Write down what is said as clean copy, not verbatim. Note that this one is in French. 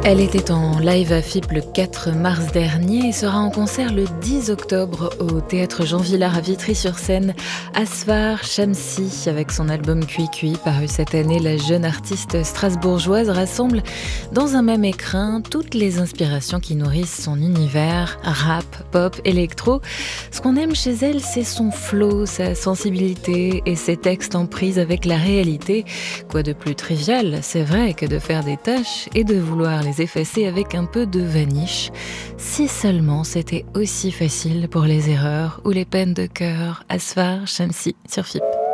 Elle était en live à FIP le 4 mars dernier et sera en concert le 10 octobre au Théâtre Jean Vilar à Vitry-sur-Seine. Asfar Shamsi, avec son album Cui Cui, paru cette année, la jeune artiste strasbourgeoise rassemble dans un même écrin toutes les inspirations qui nourrissent son univers, rap, pop, électro. Ce qu'on aime chez elle, c'est son flow, sa sensibilité et ses textes en prise avec la réalité. Quoi de plus trivial, c'est vrai, que de faire des tâches et de vouloir les effacer avec un peu de vaniche. Si seulement c'était aussi facile pour les erreurs ou les peines de cœur. Asfar Shamsi sur FIP.